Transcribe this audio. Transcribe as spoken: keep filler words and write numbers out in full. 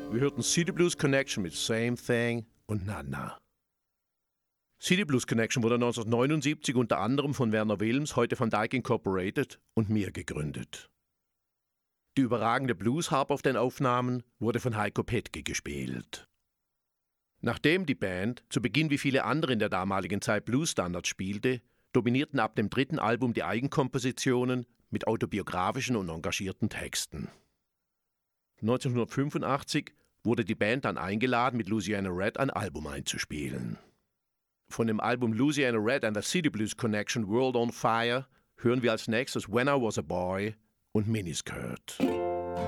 Wir hörten City Blues Connection mit Same Thing und Nana. City Blues Connection wurde neunzehnhundertneunundsiebzig unter anderem von Werner Wilms, heute Van Dyke Incorporated, und mir gegründet. Die überragende Blues-Harp auf den Aufnahmen wurde von Heiko Petke gespielt. Nachdem die Band zu Beginn wie viele andere in der damaligen Zeit Blues-Standards spielte, dominierten ab dem dritten Album die Eigenkompositionen mit autobiografischen und engagierten Texten. neunzehnhundertfünfundachtzig wurde die Band dann eingeladen, mit Louisiana Red ein Album einzuspielen. Von dem Album Louisiana Red and the City Blues Connection World on Fire hören wir als nächstes When I Was a Boy und Miniskirt.